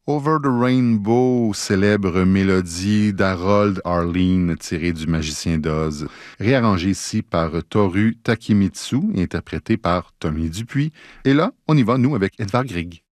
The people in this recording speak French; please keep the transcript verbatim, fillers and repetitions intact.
Over the Rainbow, célèbre mélodie d'Harold Arleen tirée du Magicien d'Oz, réarrangée ici par Toru Takemitsu et interprétée par Tommy Dupuis. Et là, on y va, nous, avec Edvard Grieg.